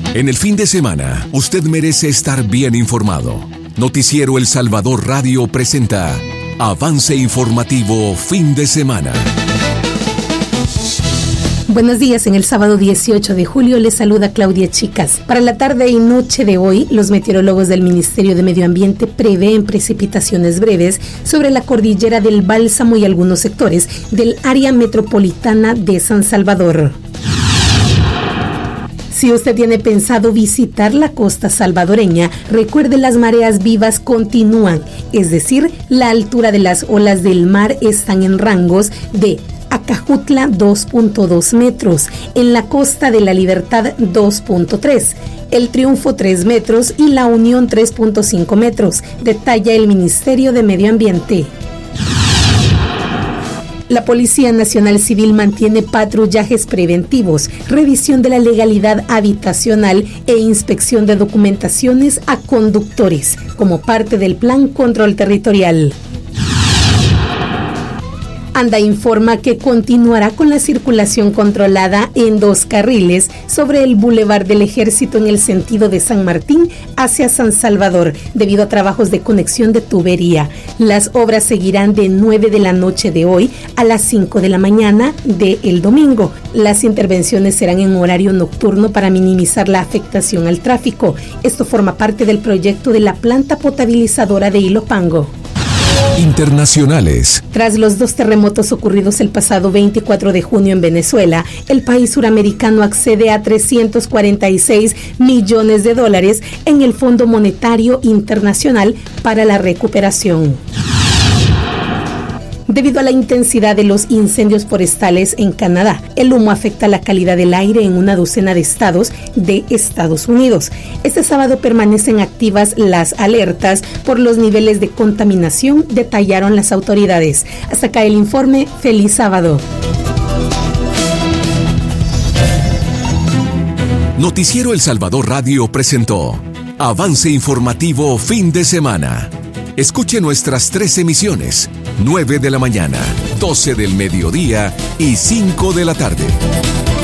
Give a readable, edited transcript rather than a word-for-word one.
En el fin de semana, usted merece estar bien informado. Noticiero El Salvador Radio presenta Avance Informativo Fin de Semana. Buenos días, en el sábado 18 de julio les saluda Claudia Chicas. Para la tarde y noche de hoy, los meteorólogos del Ministerio de Medio Ambiente prevén precipitaciones breves sobre la cordillera del Bálsamo y algunos sectores del área metropolitana de San Salvador. Si usted tiene pensado visitar la costa salvadoreña, recuerde las mareas vivas continúan, es decir, la altura de las olas del mar están en rangos de Acajutla 2.2 metros, en la Costa de la Libertad 2.3, El Triunfo 3 metros y La Unión 3.5 metros, detalla el Ministerio de Medio Ambiente. La Policía Nacional Civil mantiene patrullajes preventivos, revisión de la legalidad habitacional e inspección de documentaciones a conductores, como parte del Plan Control Territorial. ANDA informa que continuará con la circulación controlada en 2 carriles sobre el Boulevard del Ejército en el sentido de San Martín hacia San Salvador, debido a trabajos de conexión de tubería. Las obras seguirán de 9 de la noche de hoy a las 5 de la mañana del domingo. Las intervenciones serán en horario nocturno para minimizar la afectación al tráfico. Esto forma parte del proyecto de la planta potabilizadora de Ilopango. Internacionales. Tras los 2 terremotos ocurridos el pasado 24 de junio en Venezuela, el país suramericano accede a $346 millones en el Fondo Monetario Internacional para la recuperación. Debido a la intensidad de los incendios forestales en Canadá, el humo afecta la calidad del aire en una docena de estados de Estados Unidos. Este sábado permanecen activas las alertas por los niveles de contaminación, detallaron las autoridades. Hasta acá el informe. Feliz sábado. Noticiero El Salvador Radio presentó Avance Informativo Fin de Semana. Escuche nuestras 3 emisiones, 9 de la mañana, 12 del mediodía y 5 de la tarde.